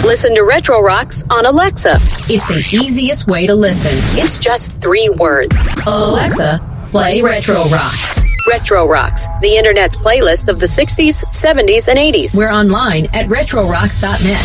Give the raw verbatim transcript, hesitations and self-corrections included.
Listen to Retro Rocks on Alexa. It's the easiest way to listen. It's just three words. Alexa, play Retro Rocks. Retro Rocks, the internet's playlist of the sixties, seventies, and eighties. We're online at retro rocks dot net.